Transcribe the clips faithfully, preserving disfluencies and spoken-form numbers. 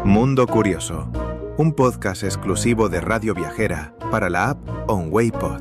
Mundo Curioso, un podcast exclusivo de Radio Viajera para la app OnWayPod.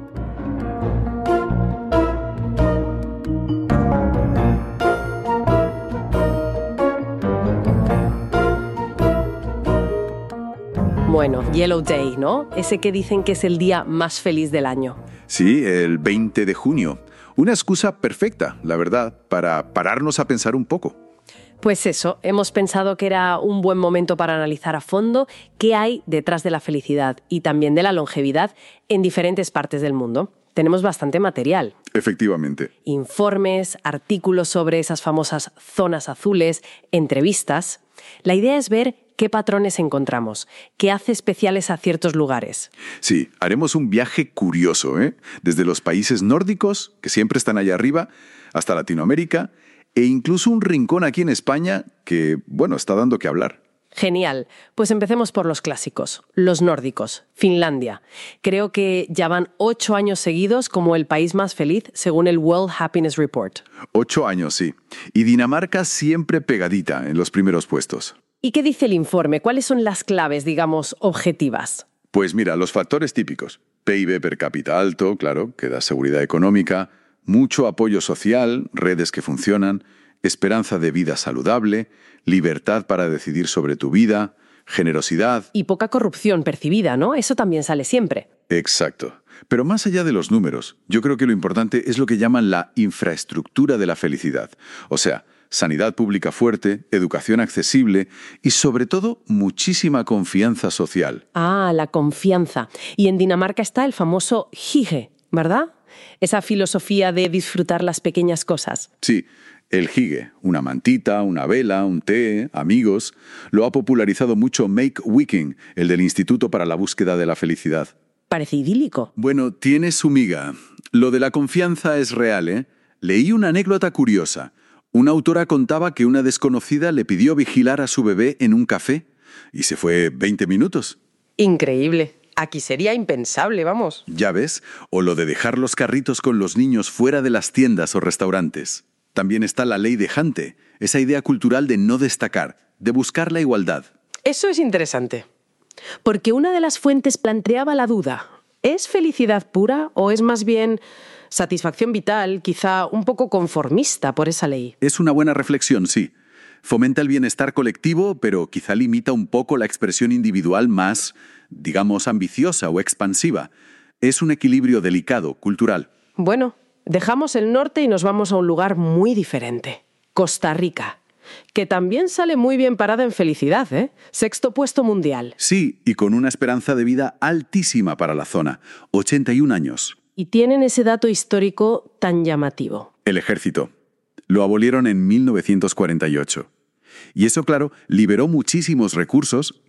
Bueno, Yellow Day, ¿no? Ese que dicen que es el día más feliz del año. Sí, el veinte de junio. Una excusa perfecta, la verdad, para pararnos a pensar un poco. Pues eso, hemos pensado que era un buen momento para analizar a fondo qué hay detrás de la felicidad y también de la longevidad en diferentes partes del mundo. Tenemos bastante material. Efectivamente. Informes, artículos sobre esas famosas zonas azules, entrevistas. La idea es ver qué patrones encontramos, qué hace especiales a ciertos lugares. Sí, haremos un viaje curioso, ¿eh? Desde los países nórdicos, que siempre están allá arriba, hasta Latinoamérica, e incluso un rincón aquí en España que, bueno, está dando que hablar. Genial. Pues empecemos por los clásicos, los nórdicos, Finlandia. Creo que ya van ocho años seguidos como el país más feliz según el World Happiness Report. Ocho años, sí. Y Dinamarca siempre pegadita en los primeros puestos. ¿Y qué dice el informe? ¿Cuáles son las claves, digamos, objetivas? Pues mira, los factores típicos. P I B per cápita alto, claro, que da seguridad económica, mucho apoyo social, redes que funcionan, esperanza de vida saludable, libertad para decidir sobre tu vida, generosidad. Y poca corrupción percibida, ¿no? Eso también sale siempre. Exacto. Pero más allá de los números, yo creo que lo importante es lo que llaman la infraestructura de la felicidad. O sea, sanidad pública fuerte, educación accesible y, sobre todo, muchísima confianza social. Ah, la confianza. Y en Dinamarca está el famoso hygge, ¿verdad? Esa filosofía de disfrutar las pequeñas cosas. Sí, el hygge, una mantita, una vela, un té, amigos, lo ha popularizado mucho Make Wiking, el del Instituto para la Búsqueda de la Felicidad. Parece idílico. Bueno, tiene su miga. Lo de la confianza es real, ¿eh? Leí una anécdota curiosa. Una autora contaba que una desconocida le pidió vigilar a su bebé en un café y se fue veinte minutos. Increíble. Aquí sería impensable, vamos. Ya ves, o lo de dejar los carritos con los niños fuera de las tiendas o restaurantes. También está la ley de Hante, esa idea cultural de no destacar, de buscar la igualdad. Eso es interesante. Porque una de las fuentes planteaba la duda. ¿Es felicidad pura o es más bien satisfacción vital, quizá un poco conformista por esa ley? Es una buena reflexión, sí. Fomenta el bienestar colectivo, pero quizá limita un poco la expresión individual más, digamos, ambiciosa o expansiva. Es un equilibrio delicado, cultural. Bueno, dejamos el norte y nos vamos a un lugar muy diferente. Costa Rica, que también sale muy bien parada en felicidad, ¿eh? Sexto puesto mundial. Sí, y con una esperanza de vida altísima para la zona, ochenta y un años. Y tienen ese dato histórico tan llamativo. El ejército. Lo abolieron en mil novecientos cuarenta y ocho. Y eso, claro, liberó muchísimos recursos